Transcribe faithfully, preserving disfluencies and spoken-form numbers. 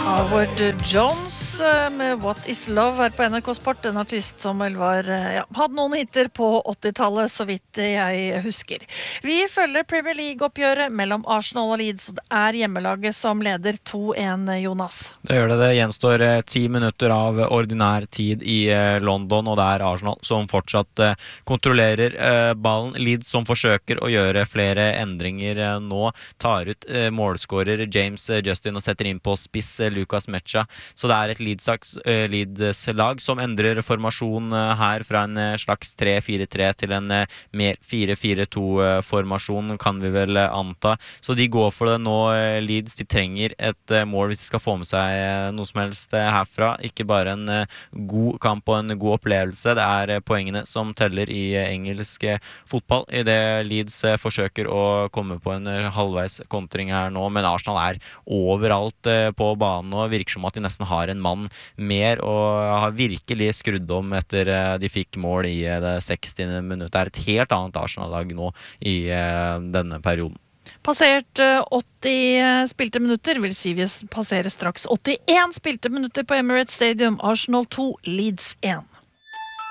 Howard Jones med What is Love her på N R K Sport, en artist som vel var, ja, hadde noen hitter på åttitallet, så vidt jeg husker. Vi følger Premier League-oppgjøret mellom Arsenal og Leeds, og det er hjemmelaget som leder to en, Jonas. Det gjør det, det gjenstår ti minutter av ordinær tid i London, og det er Arsenal som fortsatt kontrollerer ballen. Leeds som forsøker å gjøre flere endringer nå, tar ut målskårer James Justin og setter inn på spiss Lucas Mecha, så det er et Leeds-lag som endrer formasjon her fra en slags tre fire tre til en mer fire fire to-formasjon, kan vi vel anta. Så de går for det nå, Leeds. De trenger et mål hvis de skal få med seg noe som helst herfra. Ikke bare en god kamp og en god opplevelse. Det er poengene som teller i engelsk fotball, i det Leeds forsøker å komme på en halvveis kontring her nå, men Arsenal er overalt på banen og virker som at de nesten har en mann mer og har virkelig skrudd om etter de fikk mål i det sekstiende minutt. Det er et helt annet Arsenal-lag nå i denne perioden. Passert åtti spilte minutter, vil si vi passerer straks åttien spilte minutter på Emirates Stadium. Arsenal to, Leeds én.